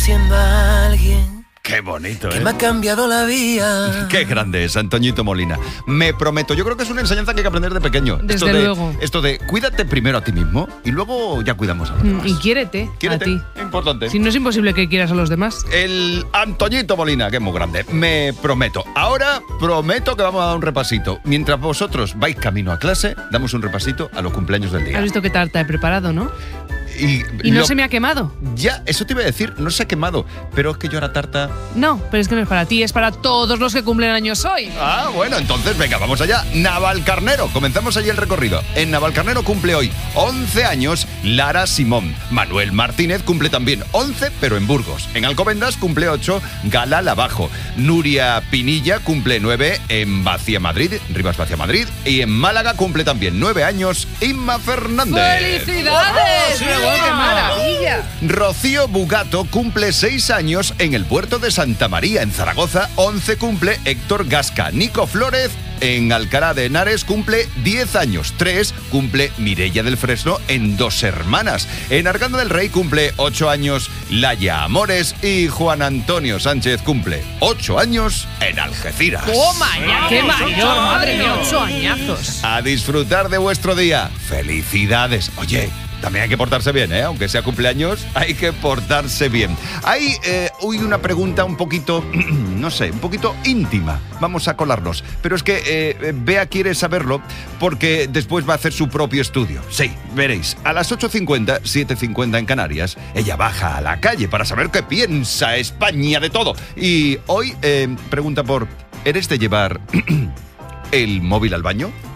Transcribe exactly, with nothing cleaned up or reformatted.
Siendo alguien Qué bonito, que ¿eh? me ha cambiado la vida. Qué grande es Antoñito Molina. Me prometo, yo creo que es una enseñanza que hay que aprender de pequeño. Desde esto de, luego. Esto de cuídate primero a ti mismo y luego ya cuidamos a los demás. Y quiérete, Quiérete, a ti. importante. Si no es imposible que quieras a los demás. El Antoñito Molina, que es muy grande. Me prometo. Ahora prometo que vamos a dar un repasito. Mientras vosotros vais camino a clase, damos un repasito a los cumpleaños del día. Has visto qué tarta he preparado, ¿no? Y, Y no lo- se me ha quemado. Ya, eso te iba a decir, no se ha quemado, pero es que yo ahora tarta... No, pero es que no es para ti, es para todos los que cumplen años hoy. Ah, bueno, entonces venga, vamos allá. Navalcarnero, comenzamos allí el recorrido. En Navalcarnero cumple hoy once años Lara Simón. Manuel Martínez cumple también once, pero en Burgos. En Alcobendas cumple ocho Gala Lavajo. Nuria Pinilla cumple nueve en Vacia Madrid, Rivas Vacia Madrid. Y en Málaga cumple también nueve años Inma Fernández. ¡Felicidades! ¡Sí! ¡Qué maravilla! Rocío Bugato cumple seis años en el puerto de Santa María, en Zaragoza. once cumple Héctor Gasca. Nico Flórez en Alcalá de Henares cumple diez años. tres cumple Mireia del Fresno en Dos Hermanas. En Arganda del Rey cumple ocho años Laia Amores. Y Juan Antonio Sánchez cumple ocho años en Algeciras. ¡Toma ya! ¡Qué mayor! ¡Madre mía! ¡Ocho añazos! A disfrutar de vuestro día. ¡Felicidades! Oye, también hay que portarse bien, ¿eh? Aunque sea cumpleaños, hay que portarse bien. Hay eh, hoy una pregunta un poquito, no sé, un poquito íntima. Vamos a colarnos. Pero es que eh, Bea quiere saberlo porque después va a hacer su propio estudio. Sí, veréis. A las ocho cincuenta, siete cincuenta en Canarias, ella baja a la calle para saber qué piensa España de todo. Y hoy eh, pregunta por, ¿eres de llevar el móvil al baño?